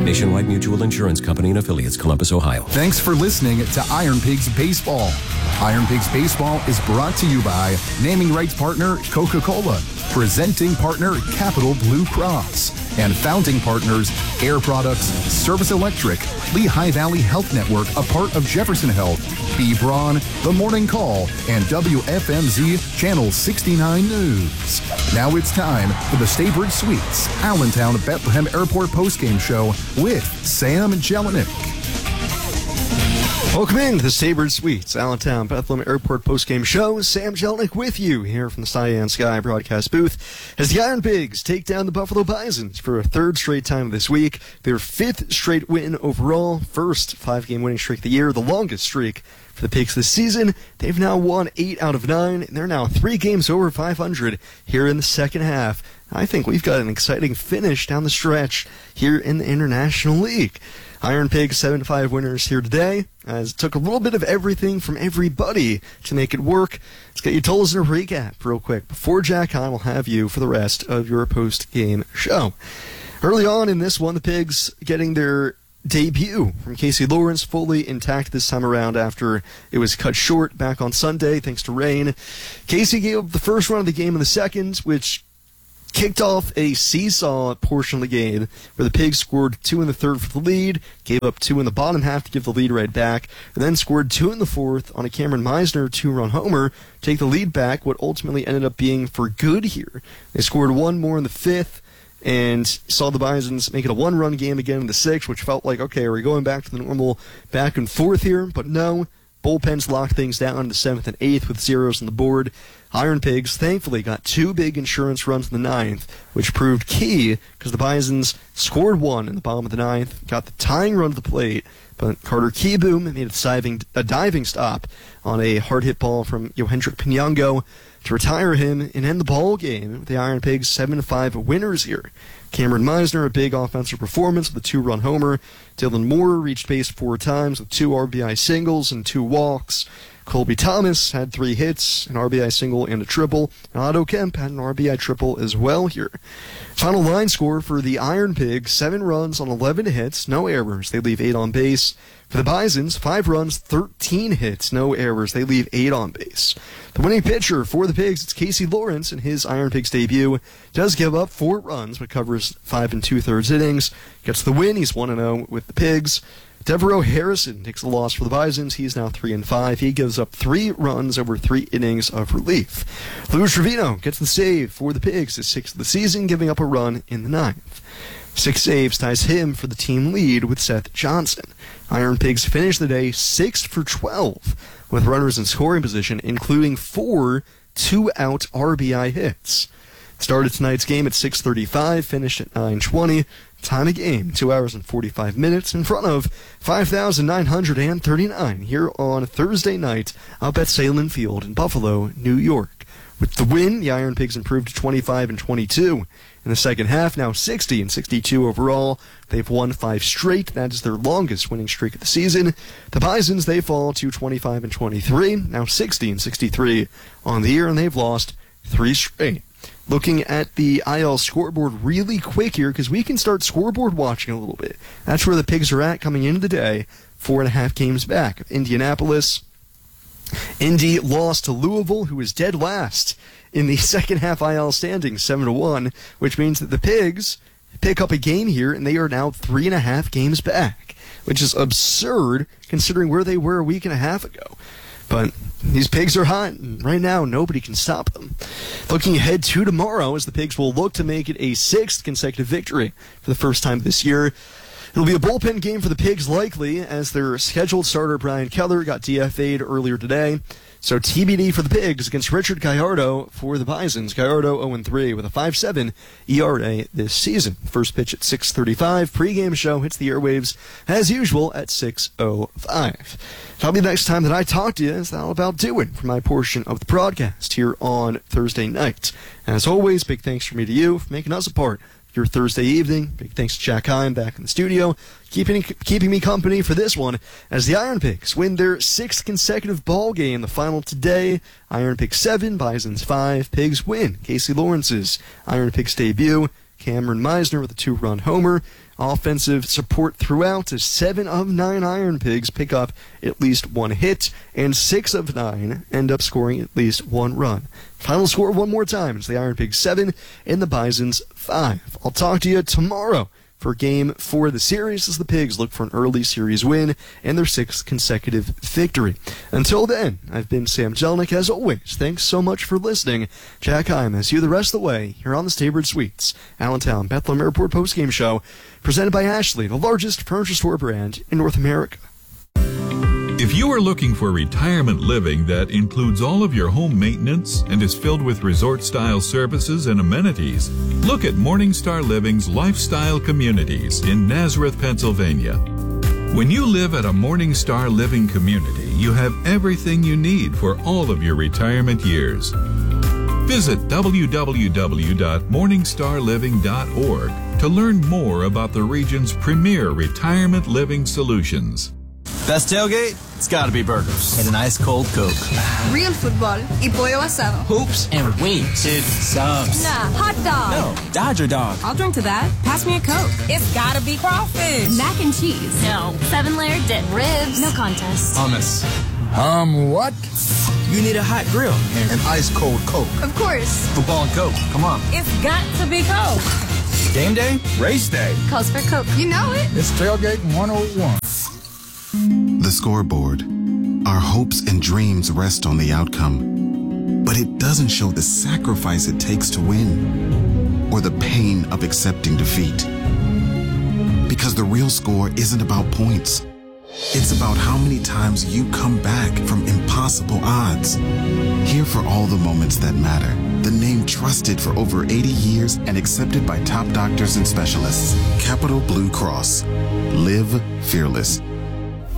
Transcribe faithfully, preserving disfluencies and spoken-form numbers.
Nationwide Mutual Insurance Company and affiliates, Columbus, Ohio. Thanks for listening to Iron Pigs Baseball. Iron Pigs Baseball is brought to you by naming rights partner Coca-Cola, presenting partner Capital Blue Cross, and founding partners Air Products, Service Electric, Lehigh Valley Health Network, a part of Jefferson Health, B. Braun, The Morning Call, and W F M Z Channel sixty-nine News. Now it's time for the Staybridge Suites Allentown Bethlehem Airport postgame show with Sam Jelinek. Welcome in to the Staybridge Suites Allentown Bethlehem Airport postgame show. Sam Jelinek with you here from the Cyan Sky broadcast booth as the Iron Pigs take down the Buffalo Bisons for a third straight time this week. Their fifth straight win overall, first five-game winning streak of the year, the longest streak for the Pigs this season. They've now won eight out of nine, and they're now three games over five hundred here in the second half. I think we've got an exciting finish down the stretch here in the International League. Iron Pigs seven to five winners here today, as it took a little bit of everything from everybody to make it work. Let's get your totals and a recap real quick before Jack Hahn will have you for the rest of your post-game show. Early on in this one, the Pigs getting their debut from Casey Lawrence, fully intact this time around after it was cut short back on Sunday thanks to rain. Casey gave up the first run of the game in the second, which kicked off a seesaw portion of the game where the Pigs scored two in the third for the lead, gave up two in the bottom half to give the lead right back, and then scored two in the fourth on a Cameron Meisner two-run homer to take the lead back, what ultimately ended up being for good here. They scored one more in the fifth and saw the Bisons make it a one-run game again in the sixth, which felt like, okay, are we going back to the normal back and forth here? But no, bullpens locked things down in the seventh and eighth with zeros on the board. Iron Pigs thankfully got two big insurance runs in the ninth, which proved key because the Bisons scored one in the bottom of the ninth, got the tying run to the plate, but Carter Kieboom made a diving, a diving stop on a hard-hit ball from Yohendrick Pinango to retire him and end the ball game with the Iron Pigs seven to five winners here. Cameron Meisner, a big offensive performance with a two-run homer. Dylan Moore reached base four times with two R B I singles and two walks. Colby Thomas had three hits, an R B I single and a triple. And Otto Kemp had an R B I triple as well here. Final line score for the Iron Pigs, seven runs on eleven hits, no errors. They leave eight on base. For the Bisons, five runs, thirteen hits, no errors. They leave eight on base. The winning pitcher for the Pigs, it's Casey Lawrence in his Iron Pigs debut. Does give up four runs, but covers five and two-thirds innings. Gets the win. He's one and oh with the Pigs. Devereaux Harrison takes the loss for the Bisons. He's now three and five. He gives up three runs over three innings of relief. Luis Trevino gets the save for the Pigs, his sixth of the season, giving up a run in the ninth. Six saves ties him for the team lead with Seth Johnson. Iron Pigs finish the day six for twelve with runners in scoring position, including four two-out R B I hits. Started tonight's game at six thirty-five, finished at nine twenty. Time of game, two hours and forty-five minutes in front of five thousand nine hundred thirty-nine here on Thursday night up at Salem Field in Buffalo, New York. With the win, the Iron Pigs improved to twenty-five and twenty-two in the second half, now sixty and sixty-two overall. They've won five straight. That is their longest winning streak of the season. The Bisons, they fall to twenty-five and twenty-three, now sixty and sixty-three on the year, and they've lost three straight. Looking at the I L scoreboard really quick here, because we can start scoreboard watching a little bit. That's where the Pigs are at coming into the day, four and a half games back of Indianapolis. Indy lost to Louisville, who is dead last in the second half I L standings, seven to one, which means that the Pigs pick up a game here, and they are now three and a half games back, which is absurd considering where they were a week and a half ago. But these Pigs are hot, and right now nobody can stop them. Looking ahead to tomorrow, as the Pigs will look to make it a sixth consecutive victory for the first time this year. It'll be a bullpen game for the Pigs likely, as their scheduled starter Brian Keller got D F A'd earlier today. So T B D for the Pigs against Richard Gallardo for the Bisons. Gallardo oh and three with a five seven E R A this season. First pitch at six thirty-five. Pre-game show hits the airwaves as usual at six oh five. That'll be the next time that I talk to you. Is that'll about do it for my portion of the broadcast here on Thursday night. As always, big thanks from me to you for making us a part of your Thursday evening. Big thanks to Jack Hine back in the studio, keeping keeping me company for this one as the Iron Pigs win their sixth consecutive ball game. The final today, Iron Pigs seven, Bisons five. Pigs win Casey Lawrence's Iron Pigs debut. Cameron Meisner with a two-run homer. Offensive support throughout as seven of nine Iron Pigs pick up at least one hit, and six of nine end up scoring at least one run. Final score one more time. It's the Iron Pigs seven and the Bisons five. I'll talk to you tomorrow for game four of the series as the Pigs look for an early series win and their sixth consecutive victory. Until then, I've been Sam Jelnick. As always, thanks so much for listening. Jack Hyman, see you the rest of the way here on the Staybridge Suites, Allentown Bethlehem Airport postgame show, presented by Ashley, the largest furniture store brand in North America. If you are looking for retirement living that includes all of your home maintenance and is filled with resort-style services and amenities, look at Morningstar Living's Lifestyle Communities in Nazareth, Pennsylvania. When you live at a Morningstar Living community, you have everything you need for all of your retirement years. Visit w w w dot morningstar living dot org to learn more about the region's premier retirement living solutions. Best tailgate? It's gotta be burgers. And an ice cold Coke. Real football y pollo asado. Hoops and wings. Dude, subs. Nah, hot dog. No, Dodger dog. I'll drink to that. Pass me a Coke. It's gotta be crawfish. Mac and cheese. No. Seven layer dip. Ribs. No contest. Hummus. Um, what? You need a hot grill. An ice cold Coke. Of course. Football and Coke. Come on. It's got to be Coke. Game day? Race day. Calls for Coke. You know it. It's Tailgate one oh one. The scoreboard. Our hopes and dreams rest on the outcome, but it doesn't show the sacrifice it takes to win or the pain of accepting defeat. Because the real score isn't about points. It's about how many times you come back from impossible odds. Here for all the moments that matter. The name trusted for over eighty years and accepted by top doctors and specialists. Capital Blue Cross. Live fearless.